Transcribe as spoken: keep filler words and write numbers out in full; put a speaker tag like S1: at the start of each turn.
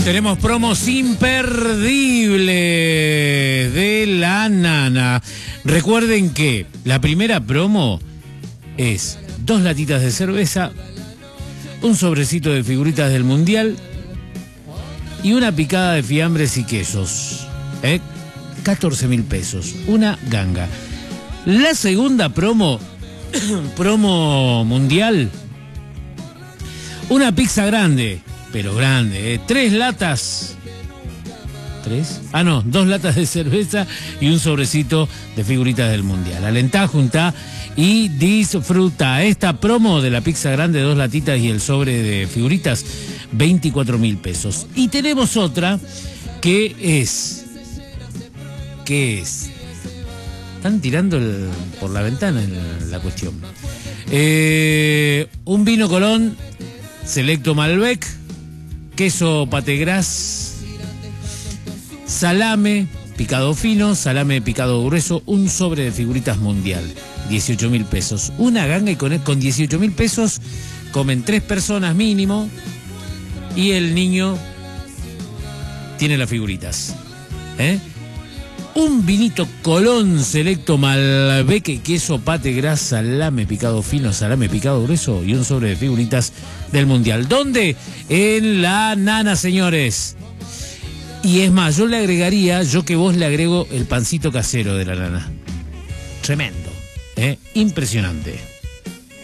S1: Tenemos promos imperdibles de la nana. Recuerden que la primera promo es dos latitas de cerveza, un sobrecito de figuritas del mundial y una picada de fiambres y quesos. ¿Eh? catorce mil pesos. Una ganga. La segunda promo, promo mundial, una pizza grande, pero grande, ¿eh? Tres latas. ¿Tres? Ah, no, dos latas de cerveza y un sobrecito de figuritas del mundial. Alentá, juntá y disfruta. Esta promo de la pizza grande, dos latitas y el sobre de figuritas, veinticuatro mil pesos. Y tenemos otra que es... ¿Qué es? Están tirando el, por la ventana en la cuestión. Eh, un vino Colón, Selecto Malbec, queso pategras, salame picado fino, salame picado grueso, un sobre de figuritas mundial, dieciocho mil pesos. Una ganga y con, con dieciocho mil pesos comen tres personas mínimo y el niño tiene las figuritas. ¿Eh? Un vinito Colón Selecto Malbec, queso pategras, salame picado fino, salame picado grueso y un sobre de figuritas del mundial. ¿Dónde? En la nana, señores. Y es más, yo le agregaría, yo que vos le agrego el pancito casero de la nana. Tremendo, ¿eh? Impresionante.